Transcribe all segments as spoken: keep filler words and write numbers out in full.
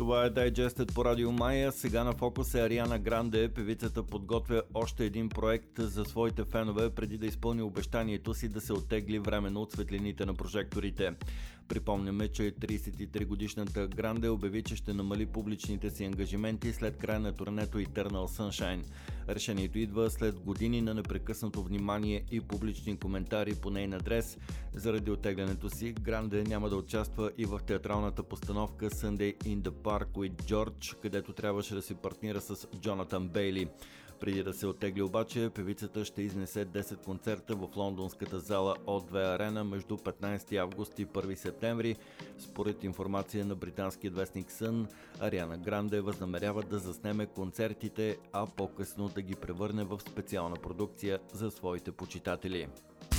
Това е Digest по Радио Мая. Сега на фокус е Ариана Гранде. Певицата подготвя още един проект за своите фенове, преди да изпълни обещанието си да се оттегли временно от светлините на прожекторите. Припомняме, че тридесет и три годишната Гранде обяви, че ще намали публичните си ангажименти след края на турнето Eternal Sunshine. Решението идва след години на непрекъснато внимание и публични коментари по нейн адрес. Заради оттеглянето си, Гранде няма да участва и в театралната постановка Sunday in the Park with George, където трябваше да се партнира с Джонатан Бейли. Преди да се оттегли обаче, певицата ще изнесе десет концерта в лондонската зала О две Арена между петнайсети август и първи септември. Според информация на британския вестник Sun, Ариана Гранде възнамерява да заснеме концертите, а по-късно да ги превърне в специална продукция за своите почитатели.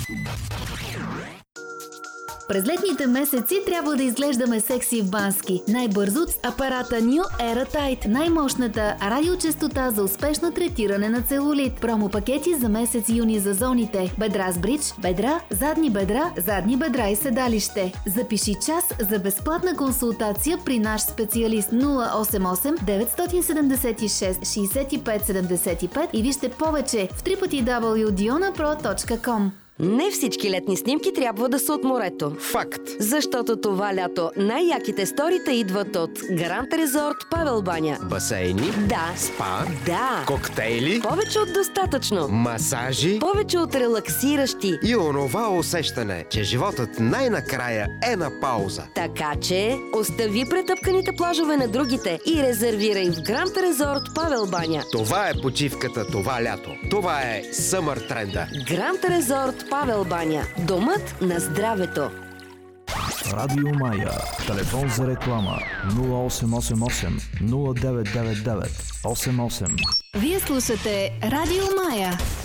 През летните месеци трябва да изглеждаме секси в Бански. Най-бързо с апарата New Era Tight. Най-мощната радиочестота за успешно третиране на целулит. Промо-пакети за месец юни за зоните. Бедра с бридж, бедра, задни бедра, задни бедра и седалище. Запиши час за безплатна консултация при наш специалист нула осем осем девет седемдесет и шест шейсет и пет седемдесет и пет и вижте повече в дабъл ю дабъл ю дабъл ю точка диона про точка ком. Не всички летни снимки трябва да са от морето. Факт! Защото това лято най-яките сторита идват от Гранд Резорт Павел баня. Басейни? Да. Спа? Да. Коктейли? Повече от достатъчно. Масажи? Повече от релаксиращи. И онова усещане, че животът най-накрая е на пауза. Така че остави претъпканите плажове на другите и резервирай в Гранд Резорт Павел баня. Това е почивката това лято. Това е Съмър тренда. Гранд Резорт Павел баня. Домът на здравето. Радио Мая. Телефон за реклама нула осем осем осем нула девет девет девет осем осем. Вие слушате Радио Мая.